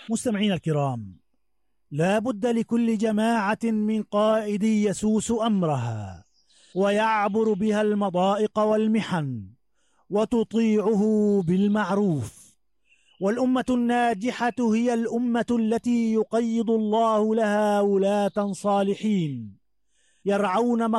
مستمعين الكرام، لا بد لكل جماعة من قائد يسوس أمرها ويعبر بها المضائق والمحن وتطيعه بالمعروف. والأمة الناجحة هي الأمة التي يقيض الله لها ولاة صالحين يرعون